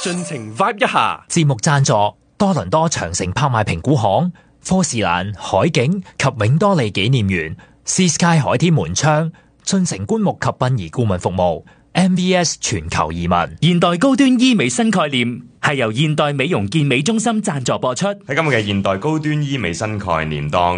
盡情 vibe 一下。 節目贊助多倫多長城拍賣評估行、科士蘭海景及永多利紀念園、Sea Sky 海天門窗、進城棺木及殯儀顧問服務、MBS 全球移民。 現代高端醫美新概念係由現代美容健美中心贊助播出。 喺今日嘅現代高端醫美新概念當